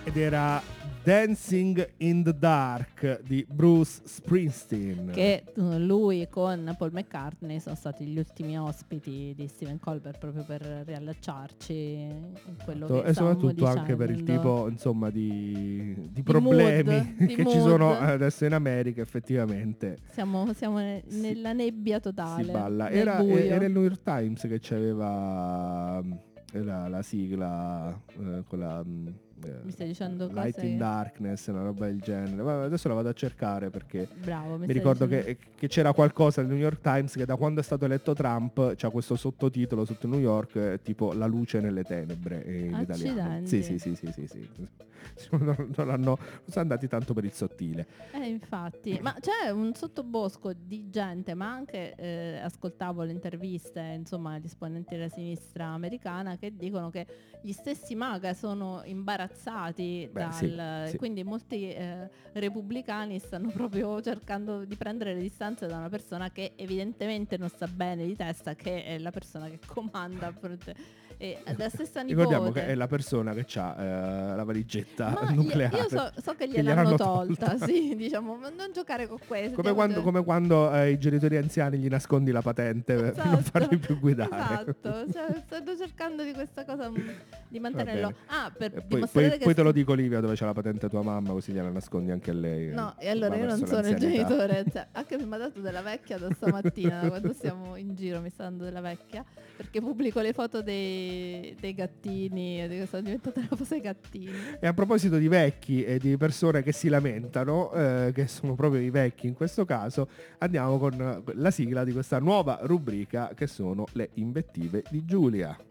ed era Dancing in the Dark di Bruce Springsteen, che lui con Paul McCartney sono stati gli ultimi ospiti di Stephen Colbert proprio per riallacciarci in quello che e stavamo soprattutto anche per il dicendo. tipo, insomma, di problemi mood, di che ci mood. sono adesso in America, effettivamente. Siamo nella nebbia totale. Si balla. Nel Era buio. il New York Times che c'aveva la sigla, quella Mi stai dicendo Light cose in che- Darkness, una roba del genere. Vabbè, adesso la vado a cercare perché Bravo, mi stai ricordo dicendo- che c'era qualcosa nel New York Times che da quando è stato eletto Trump c'ha questo sottotitolo sotto New York, tipo La luce nelle tenebre, in italiano. Accidenti. Sì. Non sono andati tanto per il sottile. Infatti, ma c'è un sottobosco di gente, ma anche ascoltavo le interviste, insomma, di esponenti della sinistra americana che dicono che gli stessi MAGA sono imbarazzati Sì. quindi molti repubblicani stanno proprio cercando di prendere le distanze da una persona che evidentemente non sta bene di testa, che è la persona che comanda e la stessa nipote. Ricordiamo che è la persona che ha la valigetta Ma nucleare. io so che che gliel'hanno tolta, sì, diciamo, ma non giocare con questo. Come quando ai genitori anziani gli nascondi la patente per non farli più guidare. Esatto, cioè, sto cercando di questa cosa di mantenerlo. Per poi, dimostrare che poi te lo dico, Livia, dove c'è la patente tua mamma, così gliela nascondi anche a lei. No, e allora Va io non verso sono il l'anzianità. genitore, cioè, anche se mi ha dato della vecchia da stamattina, da quando siamo in giro mi sta dando della vecchia, perché pubblico le foto dei gattini, sono diventata una cosa ai gattini. E a proposito di vecchi e di persone che si lamentano, che sono proprio i vecchi in questo caso, andiamo con la sigla di questa nuova rubrica che sono le invettive di Giulia.